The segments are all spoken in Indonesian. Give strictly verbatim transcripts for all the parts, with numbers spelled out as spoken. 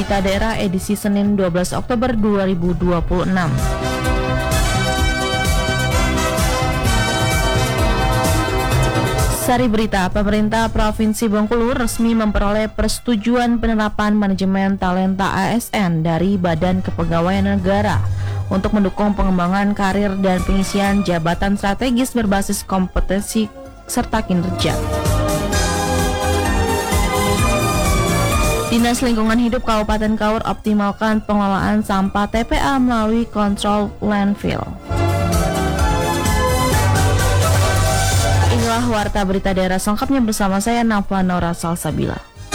Berita Daerah edisi Senin dua belas Oktober dua ribu dua puluh enam. Sari berita, pemerintah Provinsi Bengkulu resmi memperoleh persetujuan penerapan manajemen talenta A S N dari Badan Kepegawaian Negara untuk mendukung pengembangan karir dan pengisian jabatan strategis berbasis kompetensi serta kinerja. Dinas Lingkungan Hidup Kabupaten Kaur optimalkan pengelolaan sampah T P A melalui kontrol landfill. Inilah warta berita daerah selengkapnya bersama saya Nafa Nora Salsabila.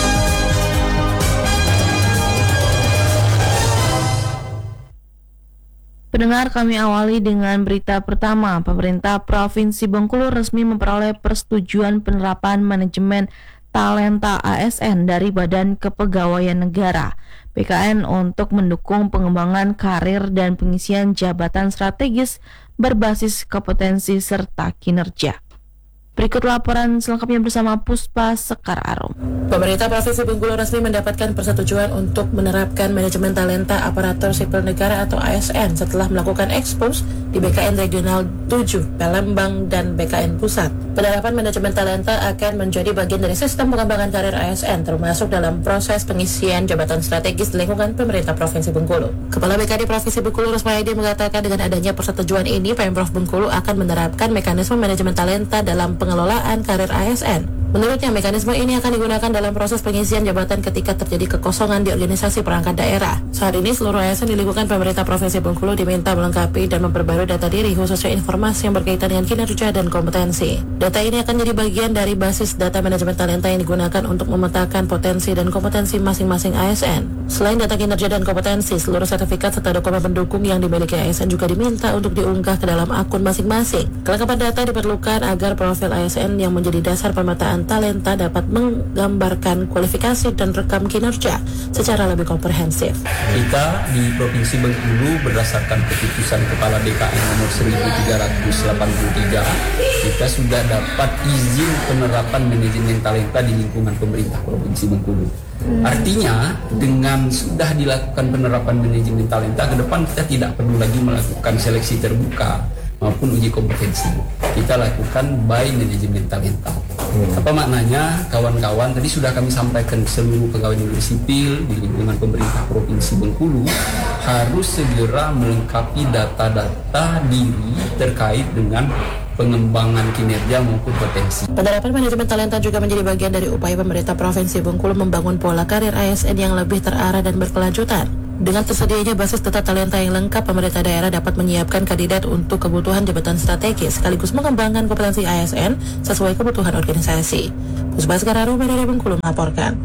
Pendengar, kami awali dengan berita pertama. Pemerintah Provinsi Bengkulu resmi memperoleh persetujuan penerapan manajemen talenta A S N dari Badan Kepegawaian Negara B K N untuk mendukung pengembangan karir dan pengisian jabatan strategis berbasis kompetensi serta kinerja. Berikut laporan selengkapnya bersama Puspa Sekar Arum. Pemerintah Provinsi Bengkulu resmi mendapatkan persetujuan untuk menerapkan manajemen talenta aparatur sipil negara atau A S N setelah melakukan ekspos di B K N Regional tujuh, Palembang, dan B K N Pusat. Penerapan manajemen talenta akan menjadi bagian dari sistem pengembangan karir A S N, termasuk dalam proses pengisian jabatan strategis di lingkungan pemerintah Provinsi Bengkulu. Kepala B K D Provinsi Bengkulu Rusmayadi mengatakan dengan adanya persetujuan ini, Pemprov Bengkulu akan menerapkan mekanisme manajemen talenta dalam pengelolaan karir A S N. Menurutnya, mekanisme ini akan digunakan dalam proses pengisian jabatan ketika terjadi kekosongan di organisasi perangkat daerah. Saat ini, seluruh A S N di lingkungan pemerintah Provinsi Bengkulu diminta melengkapi dan memperbarui data diri, khususnya informasi yang berkaitan dengan kinerja dan kompetensi. Data ini akan jadi bagian dari basis data manajemen talenta yang digunakan untuk memetakan potensi dan kompetensi masing-masing A S N. Selain data kinerja dan kompetensi, seluruh sertifikat serta dokumen pendukung yang dimiliki A S N juga diminta untuk diunggah ke dalam akun masing-masing. Kelengkapan data diperlukan agar profil A S N yang menjadi dasar pemetaan talenta dapat menggambarkan kualifikasi dan rekam kinerja secara lebih komprehensif. Kita di Provinsi Bengkulu berdasarkan keputusan Kepala B K N nomor seribu tiga ratus delapan puluh tiga, kita sudah dapat izin penerapan manajemen talenta di lingkungan pemerintah Provinsi Bengkulu. Artinya dengan sudah dilakukan penerapan manajemen talenta, ke depan kita tidak perlu lagi melakukan seleksi terbuka maupun uji kompetensi. Kita lakukan by manajemen talenta. Hmm. Apa maknanya? Kawan-kawan, tadi sudah kami sampaikan seluruh pegawai negeri sipil di lingkungan pemerintah Provinsi Bengkulu harus segera melengkapi data-data diri terkait dengan pengembangan kinerja maupun potensi. Penerapan manajemen talenta juga menjadi bagian dari upaya pemerintah Provinsi Bengkulu membangun pola karir A S N yang lebih terarah dan berkelanjutan. Dengan tersedianya basis data talenta yang lengkap, pemerintah daerah dapat menyiapkan kandidat untuk kebutuhan jabatan strategis, sekaligus mengembangkan kompetensi A S N sesuai kebutuhan organisasi. Puspa Sekar Arum, dari Bengkulu melaporkan.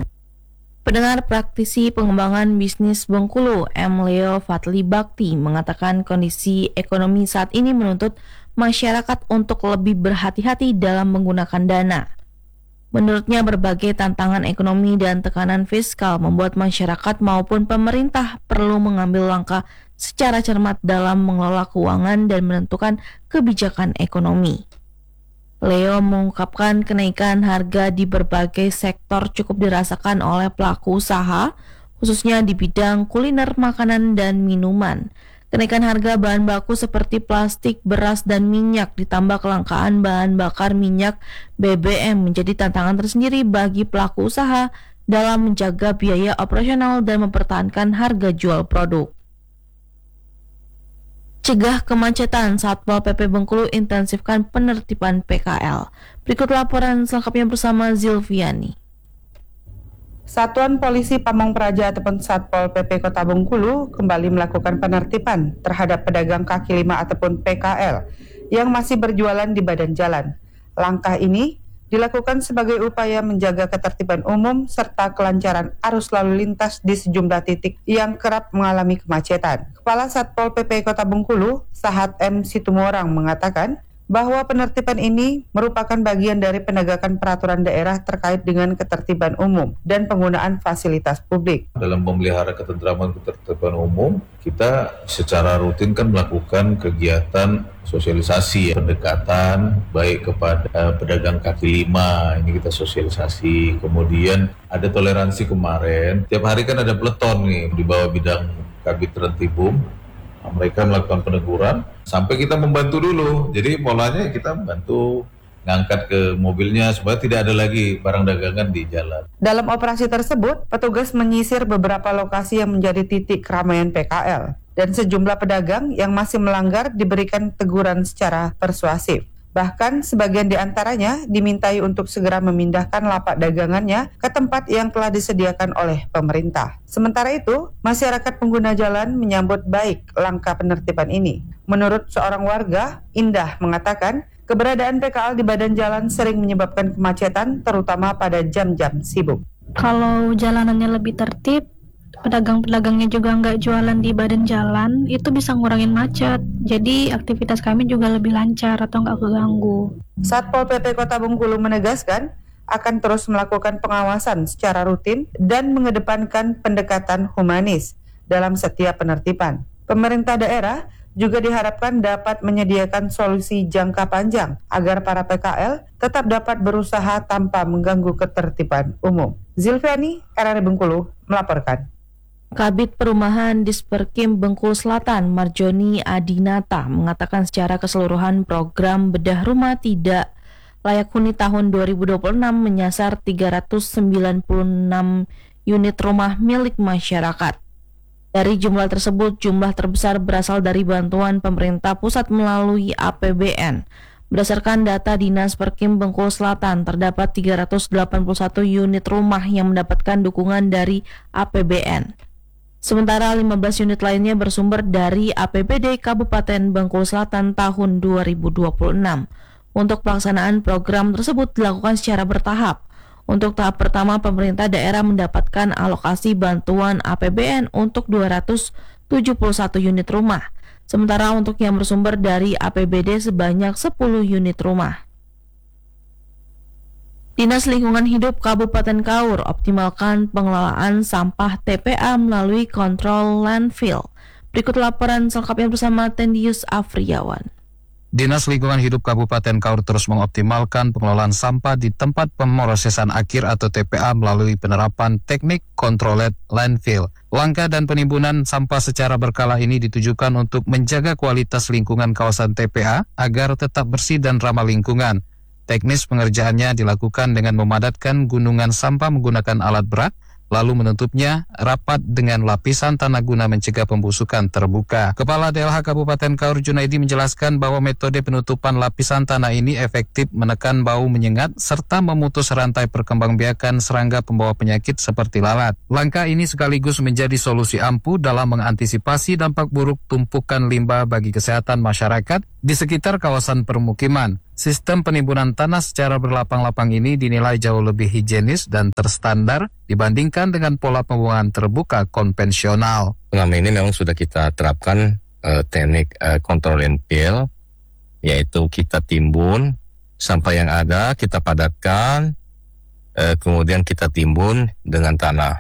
Pendengar, praktisi pengembangan bisnis Bengkulu, M. Leo Fatli Bakti, mengatakan kondisi ekonomi saat ini menuntut masyarakat untuk lebih berhati-hati dalam menggunakan dana. Menurutnya, berbagai tantangan ekonomi dan tekanan fiskal membuat masyarakat maupun pemerintah perlu mengambil langkah secara cermat dalam mengelola keuangan dan menentukan kebijakan ekonomi. Leo mengungkapkan kenaikan harga di berbagai sektor cukup dirasakan oleh pelaku usaha, khususnya di bidang kuliner, makanan, dan minuman. Kenaikan harga bahan baku seperti plastik, beras, dan minyak ditambah kelangkaan bahan bakar minyak B B M menjadi tantangan tersendiri bagi pelaku usaha dalam menjaga biaya operasional dan mempertahankan harga jual produk. Cegah kemacetan, Satpol P P Bengkulu intensifkan penertiban P K L. Berikut laporan selengkapnya bersama Zilviani. Satuan Polisi Pamong Praja ataupun Satpol P P Kota Bengkulu kembali melakukan penertiban terhadap pedagang kaki lima ataupun P K L yang masih berjualan di badan jalan. Langkah ini dilakukan sebagai upaya menjaga ketertiban umum serta kelancaran arus lalu lintas di sejumlah titik yang kerap mengalami kemacetan. Kepala Satpol P P Kota Bengkulu, Sahat M. Situmorang, mengatakan bahwa penertiban ini merupakan bagian dari penegakan peraturan daerah terkait dengan ketertiban umum dan penggunaan fasilitas publik. Dalam memelihara ketentraman ketertiban umum, kita secara rutin kan melakukan kegiatan sosialisasi, pendekatan baik kepada pedagang kaki lima, ini kita sosialisasi. Kemudian ada toleransi kemarin, tiap hari kan ada peleton nih di bawah bidang Kabid Tertibum. Mereka melakukan peneguran sampai kita membantu dulu. Jadi polanya kita membantu ngangkat ke mobilnya supaya tidak ada lagi barang dagangan di jalan. Dalam operasi tersebut, petugas menyisir beberapa lokasi yang menjadi titik keramaian P K L dan sejumlah pedagang yang masih melanggar diberikan teguran secara persuasif. Bahkan sebagian di antaranya dimintai untuk segera memindahkan lapak dagangannya ke tempat yang telah disediakan oleh pemerintah. Sementara itu, masyarakat pengguna jalan menyambut baik langkah penertiban ini. Menurut seorang warga, Indah mengatakan, keberadaan P K L di badan jalan sering menyebabkan kemacetan, terutama pada jam-jam sibuk. Kalau jalanannya lebih tertib, pedagang-pedagangnya juga nggak jualan di badan jalan, itu bisa ngurangin macet. Jadi aktivitas kami juga lebih lancar atau nggak keganggu. Satpol P P Kota Bengkulu menegaskan akan terus melakukan pengawasan secara rutin dan mengedepankan pendekatan humanis dalam setiap penertiban. Pemerintah daerah juga diharapkan dapat menyediakan solusi jangka panjang agar para P K L tetap dapat berusaha tanpa mengganggu ketertiban umum. Zilviani, R R I Bengkulu, melaporkan. Kabid Perumahan Disperkim Bengkulu Selatan, Marjoni Adinata, mengatakan secara keseluruhan program bedah rumah tidak layak huni tahun dua ribu dua puluh enam menyasar tiga ratus sembilan puluh enam unit rumah milik masyarakat. Dari jumlah tersebut, jumlah terbesar berasal dari bantuan pemerintah pusat melalui A P B N. Berdasarkan data Dinas Perkim Bengkulu Selatan, terdapat tiga ratus delapan puluh satu unit rumah yang mendapatkan dukungan dari A P B N. Sementara lima belas unit lainnya bersumber dari A P B D Kabupaten Bengkulu Selatan tahun dua ribu dua puluh enam. Untuk pelaksanaan program tersebut dilakukan secara bertahap. Untuk tahap pertama, pemerintah daerah mendapatkan alokasi bantuan A P B N untuk dua ratus tujuh puluh satu unit rumah. Sementara untuk yang bersumber dari A P B D sebanyak sepuluh unit rumah. Dinas Lingkungan Hidup Kabupaten Kaur optimalkan pengelolaan sampah T P A melalui kontrol landfill. Berikut laporan selengkapnya bersama Tendius Afriawan. Dinas Lingkungan Hidup Kabupaten Kaur terus mengoptimalkan pengelolaan sampah di tempat pemrosesan akhir atau T P A melalui penerapan teknik controlled landfill. Langkah dan penimbunan sampah secara berkala ini ditujukan untuk menjaga kualitas lingkungan kawasan T P A agar tetap bersih dan ramah lingkungan. Teknis pengerjaannya dilakukan dengan memadatkan gunungan sampah menggunakan alat berat, lalu menutupnya rapat dengan lapisan tanah guna mencegah pembusukan terbuka. Kepala D L H Kabupaten Kaur Junaidi menjelaskan bahwa metode penutupan lapisan tanah ini efektif menekan bau menyengat serta memutus rantai perkembangbiakan serangga pembawa penyakit seperti lalat. Langkah ini sekaligus menjadi solusi ampuh dalam mengantisipasi dampak buruk tumpukan limbah bagi kesehatan masyarakat di sekitar kawasan permukiman. Sistem penimbunan tanah secara berlapang-lapang ini dinilai jauh lebih higienis dan terstandar dibandingkan dengan pola pembuangan terbuka konvensional. Selama ini memang sudah kita terapkan uh, teknik uh, kontrol landfill, yaitu kita timbun sampah yang ada, kita padatkan, uh, kemudian kita timbun dengan tanah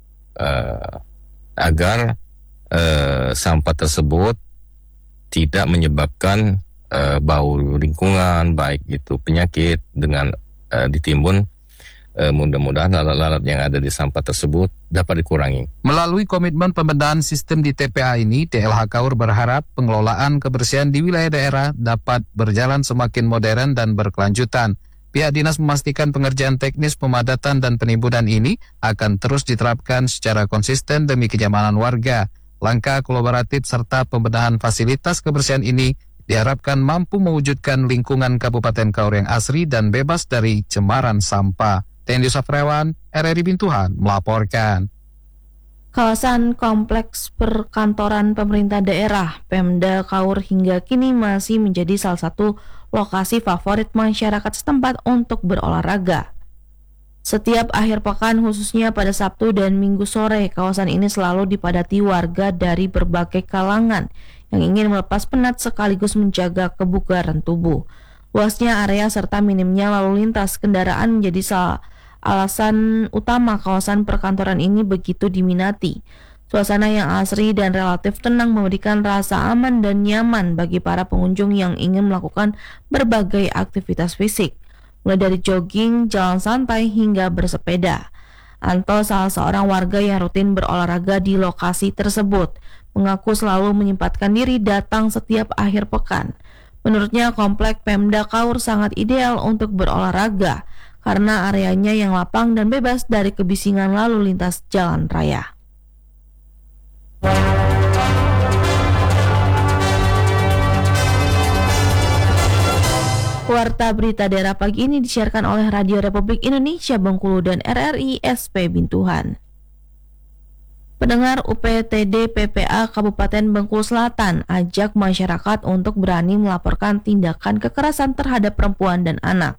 uh, agar uh, sampah tersebut tidak menyebabkan Uh, bau lingkungan, baik itu penyakit dengan uh, ditimbun. Uh, mudah-mudahan lalat-lalat yang ada di sampah tersebut dapat dikurangi. Melalui komitmen pembenahan sistem di T P A ini, D L H Kaur berharap pengelolaan kebersihan di wilayah daerah dapat berjalan semakin modern dan berkelanjutan. Pihak dinas memastikan pengerjaan teknis pemadatan dan penimbunan ini akan terus diterapkan secara konsisten demi kenyamanan warga. Langkah kolaboratif serta pembenahan fasilitas kebersihan ini diharapkan mampu mewujudkan lingkungan Kabupaten Kaur yang asri dan bebas dari cemaran sampah. Tendius Afriawan, R R I Bintuhan, melaporkan. Kawasan kompleks perkantoran pemerintah daerah Pemda Kaur hingga kini masih menjadi salah satu lokasi favorit masyarakat setempat untuk berolahraga. Setiap akhir pekan, khususnya pada Sabtu dan Minggu sore, kawasan ini selalu dipadati warga dari berbagai kalangan yang ingin melepas penat sekaligus menjaga kebugaran tubuh. Luasnya area serta minimnya lalu lintas kendaraan menjadi salah alasan utama kawasan perkantoran ini begitu diminati. Suasana yang asri dan relatif tenang memberikan rasa aman dan nyaman bagi para pengunjung yang ingin melakukan berbagai aktivitas fisik, mulai dari jogging, jalan santai, hingga bersepeda. Anto, salah seorang warga yang rutin berolahraga di lokasi tersebut, mengaku selalu menyempatkan diri datang setiap akhir pekan. Menurutnya, komplek Pemda Kaur sangat ideal untuk berolahraga karena areanya yang lapang dan bebas dari kebisingan lalu lintas jalan raya. Warta berita daerah pagi ini disiarkan oleh Radio Republik Indonesia Bengkulu dan R R I S P Bintuhan. Pendengar, U P T D P P A Kabupaten Bengkulu Selatan ajak masyarakat untuk berani melaporkan tindakan kekerasan terhadap perempuan dan anak.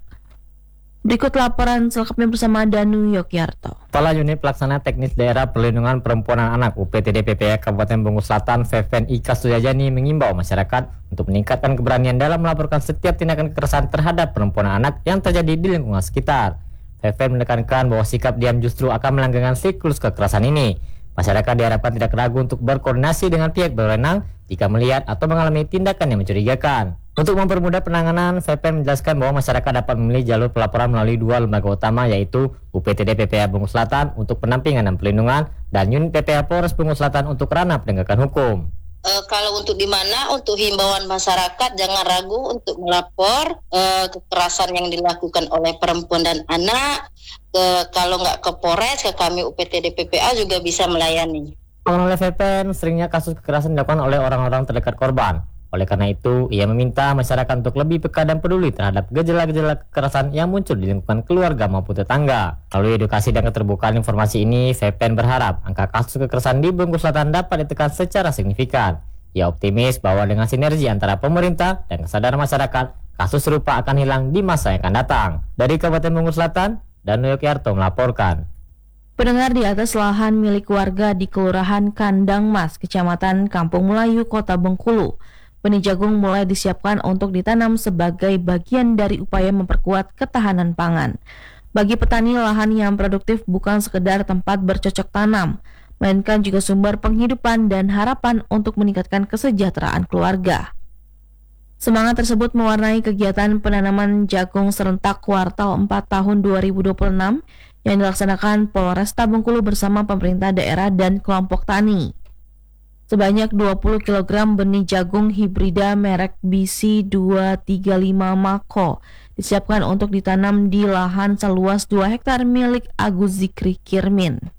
Berikut laporan selengkapnya bersama Danu Yogyarto. Kepala Unit Pelaksana Teknis Daerah Perlindungan Perempuan dan Anak U P T D P P A Kabupaten Bengkulu Selatan, Feven Ika Suyajani, mengimbau masyarakat untuk meningkatkan keberanian dalam melaporkan setiap tindakan kekerasan terhadap perempuan dan anak yang terjadi di lingkungan sekitar. Feven menekankan bahwa sikap diam justru akan melanggengkan siklus kekerasan ini. Masyarakat diharapkan tidak ragu untuk berkoordinasi dengan pihak berwenang jika melihat atau mengalami tindakan yang mencurigakan. Untuk mempermudah penanganan, V P menjelaskan bahwa masyarakat dapat memilih jalur pelaporan melalui dua lembaga utama, yaitu U P T D P P A Bengkulu Selatan untuk pendampingan dan pelindungan dan Unit P P A Polres Bengkulu Selatan untuk ranah penegakan hukum. E, kalau untuk di mana untuk himbauan masyarakat jangan ragu untuk melapor e, kekerasan yang dilakukan oleh perempuan dan anak. Ke, kalau nggak ke Polres, ke kami U P T D P P A juga bisa melayani. Oleh V P, seringnya kasus kekerasan dilakukan oleh orang-orang terdekat korban. Oleh karena itu, ia meminta masyarakat untuk lebih peka dan peduli terhadap gejala-gejala kekerasan yang muncul di lingkungan keluarga maupun tetangga. Melalui edukasi dan keterbukaan informasi ini, V P berharap angka kasus kekerasan di Bengkulu Selatan dapat ditekan secara signifikan. Ia optimis bahwa dengan sinergi antara pemerintah dan kesadaran masyarakat, kasus serupa akan hilang di masa yang akan datang. Dari Kabupaten Bengkulu Selatan, Danu Yogyarto melaporkan. Pendengar, di atas lahan milik warga di Kelurahan Kandang Mas, Kecamatan Kampung Melayu, Kota Bengkulu, benih jagung mulai disiapkan untuk ditanam sebagai bagian dari upaya memperkuat ketahanan pangan. Bagi petani, lahan yang produktif bukan sekedar tempat bercocok tanam, melainkan juga sumber penghidupan dan harapan untuk meningkatkan kesejahteraan keluarga. Semangat tersebut mewarnai kegiatan penanaman jagung serentak kuartal empat tahun dua ribu dua puluh enam yang dilaksanakan Polresta Bengkulu bersama pemerintah daerah dan kelompok tani. Sebanyak dua puluh kilogram benih jagung hibrida merek B C dua tiga lima Mako disiapkan untuk ditanam di lahan seluas dua hektar milik Agus Zikri Kirmin.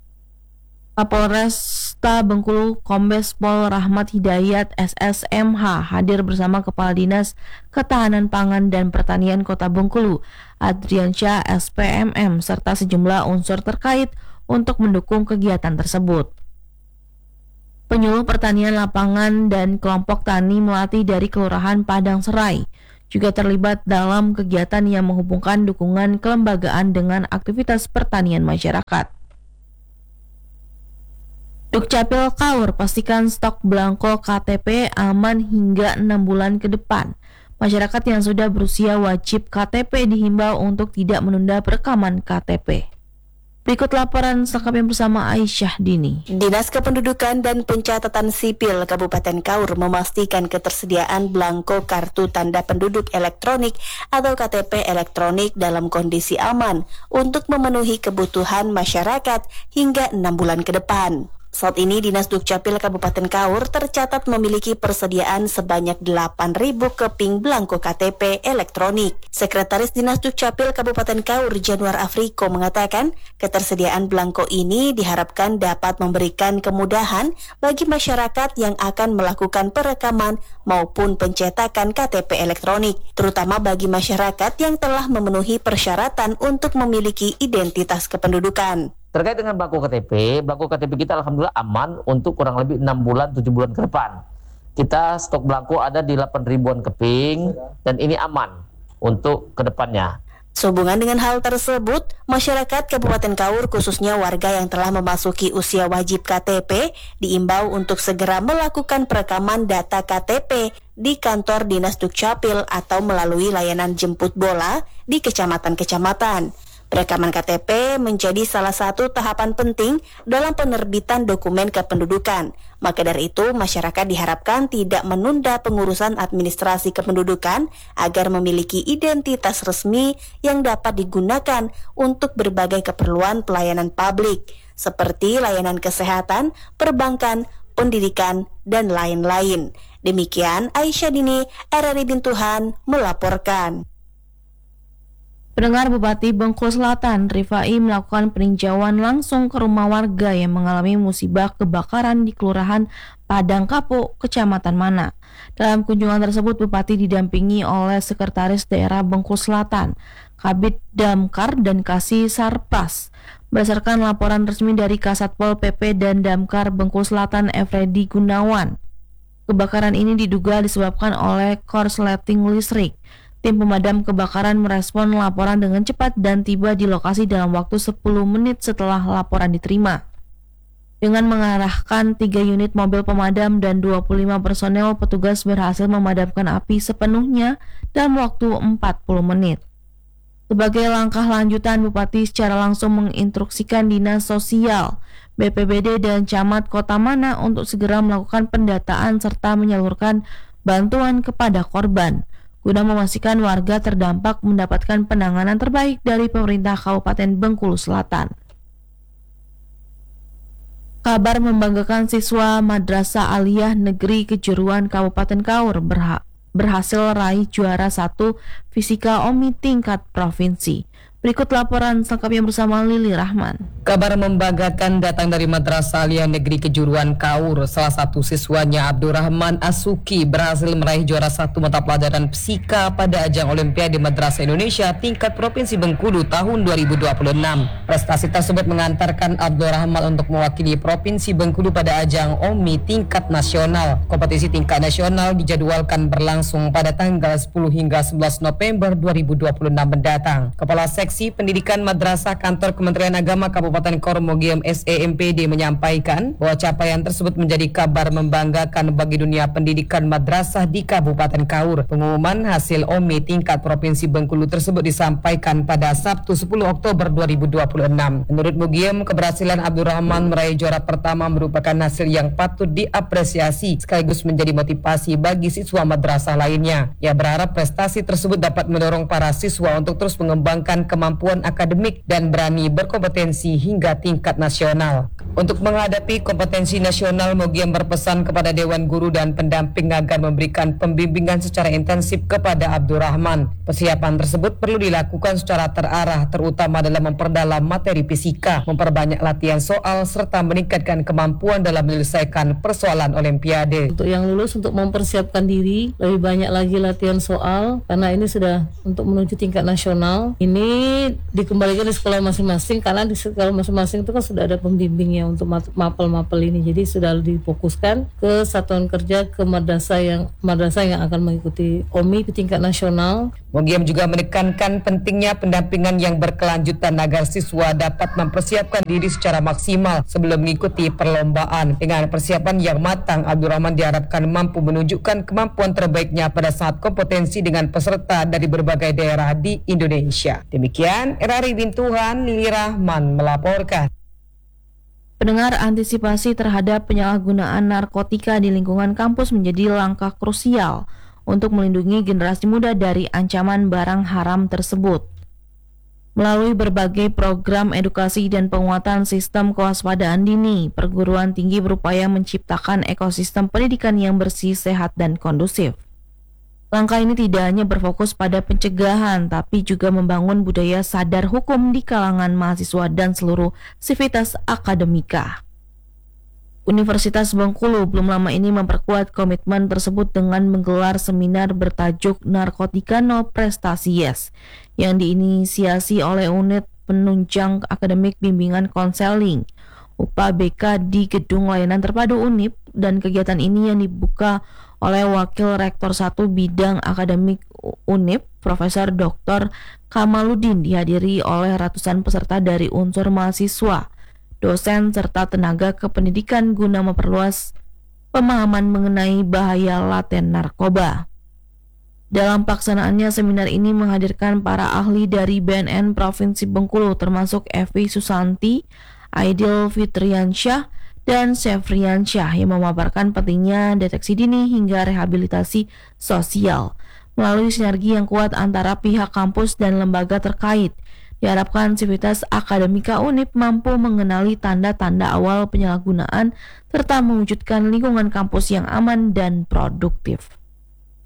Kapolresta Bengkulu Kombes Pol Rahmat Hidayat S S M H hadir bersama Kepala Dinas Ketahanan Pangan dan Pertanian Kota Bengkulu, Adriansyah S P M M, serta sejumlah unsur terkait untuk mendukung kegiatan tersebut. Penyuluh pertanian lapangan dan kelompok tani melati dari Kelurahan Padang Serai juga terlibat dalam kegiatan yang menghubungkan dukungan kelembagaan dengan aktivitas pertanian masyarakat. Dukcapil Kaur pastikan stok belangko K T P aman hingga enam bulan ke depan. Masyarakat yang sudah berusia wajib K T P dihimbau untuk tidak menunda perekaman K T P. Berikut laporan selengkapnya bersama Aisyah Dini. Dinas Kependudukan dan Pencatatan Sipil Kabupaten Kaur memastikan ketersediaan belangko kartu tanda penduduk elektronik atau K T P elektronik dalam kondisi aman untuk memenuhi kebutuhan masyarakat hingga enam bulan ke depan. Saat ini Dinas Dukcapil Kabupaten Kaur tercatat memiliki persediaan sebanyak delapan ribu keping belangko K T P elektronik. Sekretaris Dinas Dukcapil Kabupaten Kaur Januar Afriko mengatakan ketersediaan belangko ini diharapkan dapat memberikan kemudahan bagi masyarakat yang akan melakukan perekaman maupun pencetakan K T P elektronik, terutama bagi masyarakat yang telah memenuhi persyaratan untuk memiliki identitas kependudukan. Terkait dengan belangko K T P, belangko K T P kita alhamdulillah aman untuk kurang lebih enam bulan, tujuh bulan ke depan. Kita stok belangko ada di delapan ribuan keping dan ini aman untuk ke depannya. Sehubungan dengan hal tersebut, masyarakat Kabupaten Kaur khususnya warga yang telah memasuki usia wajib K T P diimbau untuk segera melakukan perekaman data K T P di kantor Dinas Dukcapil atau melalui layanan jemput bola di kecamatan-kecamatan. Perekaman K T P menjadi salah satu tahapan penting dalam penerbitan dokumen kependudukan. Maka dari itu, masyarakat diharapkan tidak menunda pengurusan administrasi kependudukan agar memiliki identitas resmi yang dapat digunakan untuk berbagai keperluan pelayanan publik, seperti layanan kesehatan, perbankan, pendidikan, dan lain-lain. Demikian Aisyah Dini, R R I Bintuhan, melaporkan. Pendengar, Bupati Bengkulu Selatan Rifai melakukan peninjauan langsung ke rumah warga yang mengalami musibah kebakaran di Kelurahan Padang Kapuk, Kecamatan Mana. Dalam kunjungan tersebut, Bupati didampingi oleh Sekretaris Daerah Bengkulu Selatan, Kabid Damkar dan Kasih Sarpras. Berdasarkan laporan resmi dari Kasatpol P P dan Damkar Bengkulu Selatan Efredi Gunawan, kebakaran ini diduga disebabkan oleh korsleting listrik. Tim pemadam kebakaran merespon laporan dengan cepat dan tiba di lokasi dalam waktu sepuluh menit setelah laporan diterima. Dengan mengarahkan tiga unit mobil pemadam dan dua puluh lima personel, petugas berhasil memadamkan api sepenuhnya dalam waktu empat puluh menit. Sebagai langkah lanjutan, Bupati secara langsung menginstruksikan Dinas Sosial, B P B D dan Camat Kota Mana untuk segera melakukan pendataan serta menyalurkan bantuan kepada korban, guna memastikan warga terdampak mendapatkan penanganan terbaik dari pemerintah Kabupaten Bengkulu Selatan. Kabar membanggakan siswa Madrasah Aliyah Negeri Kejuruan Kabupaten Kaur berha- berhasil raih juara satu Fisika O M I tingkat provinsi. Berikut laporan selengkapnya bersama Lili Rahman. Kabar membanggakan datang dari Madrasah Aliyah Negeri Kejuruan Kaur. Salah satu siswanya, Abdurrahman Asuki, berhasil meraih juara satu mata pelajaran Fisika pada ajang Olimpiade Madrasah Indonesia tingkat Provinsi Bengkulu tahun dua ribu dua puluh enam. Prestasi tersebut mengantarkan Abdurrahman untuk mewakili Provinsi Bengkulu pada ajang O M I tingkat nasional. Kompetisi tingkat nasional dijadwalkan berlangsung pada tanggal sepuluh hingga sebelas November dua ribu dua puluh enam mendatang. Kepala Seksi Pendidikan Madrasah Kantor Kementerian Agama Kabupaten Kaur Mogiem S E M P D menyampaikan bahwa capaian tersebut menjadi kabar membanggakan bagi dunia pendidikan madrasah di Kabupaten Kaur. Pengumuman hasil O M I tingkat Provinsi Bengkulu tersebut disampaikan pada Sabtu sepuluh Oktober dua ribu dua puluh enam. Menurut Mogiem, keberhasilan Abdurrahman meraih juara pertama merupakan hasil yang patut diapresiasi sekaligus menjadi motivasi bagi siswa madrasah lainnya. Ia berharap prestasi tersebut dapat mendorong para siswa untuk terus mengembangkan kemampuan akademik dan berani berkompetensi hingga tingkat nasional. Untuk menghadapi kompetensi nasional, Mogiem berpesan kepada Dewan Guru dan pendamping agar memberikan pembimbingan secara intensif kepada Abdurrahman. Persiapan tersebut perlu dilakukan secara terarah, terutama dalam memperdalam materi fisika, memperbanyak latihan soal, serta meningkatkan kemampuan dalam menyelesaikan persoalan Olimpiade. Untuk yang lulus, untuk mempersiapkan diri, lebih banyak lagi latihan soal, karena ini sudah untuk menuju tingkat nasional. Ini dikembalikan di sekolah masing-masing, karena di sekolah masing-masing itu kan sudah ada pembimbingnya untuk mapel-mapel ini. Jadi sudah difokuskan ke satuan kerja ke madrasah yang madrasah yang akan mengikuti O M I di tingkat nasional. Mogiem juga menekankan pentingnya pendampingan yang berkelanjutan agar siswa dapat mempersiapkan diri secara maksimal sebelum mengikuti perlombaan. Dengan persiapan yang matang, Abdurrahman diharapkan mampu menunjukkan kemampuan terbaiknya pada saat kompetensi dengan peserta dari berbagai daerah di Indonesia. Demikian R R I Bintuhan, Lili Rahman melaporkan. Pendengar, antisipasi terhadap penyalahgunaan narkotika di lingkungan kampus menjadi langkah krusial untuk melindungi generasi muda dari ancaman barang haram tersebut. Melalui berbagai program edukasi dan penguatan sistem kewaspadaan dini, perguruan tinggi berupaya menciptakan ekosistem pendidikan yang bersih, sehat, dan kondusif. Langkah ini tidak hanya berfokus pada pencegahan, tapi juga membangun budaya sadar hukum di kalangan mahasiswa dan seluruh sivitas akademika. Universitas Bengkulu belum lama ini memperkuat komitmen tersebut dengan menggelar seminar bertajuk Narkotika No Prestasi Yes, yang diinisiasi oleh Unit Penunjang Akademik Bimbingan Konseling U P A B K di Gedung Layanan Terpadu U N I P, dan kegiatan ini yang dibuka oleh Wakil Rektor satu Bidang Akademik U N I P, Profesor Doktor Kamaludin, dihadiri oleh ratusan peserta dari unsur mahasiswa, dosen, serta tenaga kependidikan guna memperluas pemahaman mengenai bahaya laten narkoba. Dalam pelaksanaannya, seminar ini menghadirkan para ahli dari B N N Provinsi Bengkulu termasuk Evi Susanti, Aidil Fitriansyah, dan Sefriansyah yang memaparkan pentingnya deteksi dini hingga rehabilitasi sosial. Melalui sinergi yang kuat antara pihak kampus dan lembaga terkait, diharapkan sivitas akademika U N I P mampu mengenali tanda-tanda awal penyalahgunaan serta mewujudkan lingkungan kampus yang aman dan produktif.